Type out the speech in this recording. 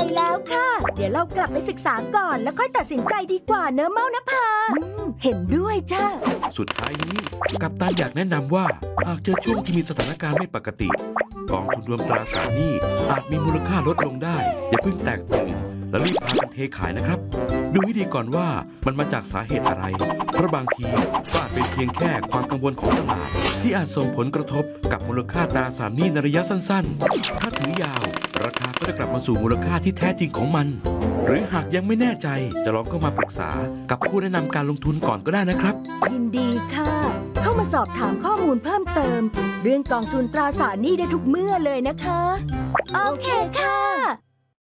แล้วค่ะเดี๋ยวเรากลับไปศึกษาก่อนแล้วค่อยตัดสินใจดีกว่าเนอะเมานะพาเห็นด้วยจ้าสุดท้ายนี้กัปตันอยากแนะนำว่าหากเจอช่วงที่มีสถานการณ์ไม่ปกติกองทุนรวมตราสารหนี้อาจมีมูลค่าลดลงได้อย่าเพิ่งแตกตื่นและรีบพากันเทขายนะครับดูให้ดีก่อนว่ามันมาจากสาเหตุอะไรเพราะบางทีก็อาจเป็นเพียงแค่ความกังวลของตลาดที่อาจส่งผลกระทบกับมูลค่าตราสารหนี้ในระยะสั้นๆถ้าถือยาวราคาก็จะกลับมาสู่มูลค่าที่แท้จริงของมันหรือหากยังไม่แน่ใจจะลองเข้ามาปรึกษากับผู้แนะนำการลงทุนก่อนก็ได้นะครับยินดีค่ะเข้ามาสอบถามข้อมูลเพิ่มเติมเรื่องกองทุนตราสารหนี้ได้ทุกเมื่อเลยนะคะโอเคค่ะ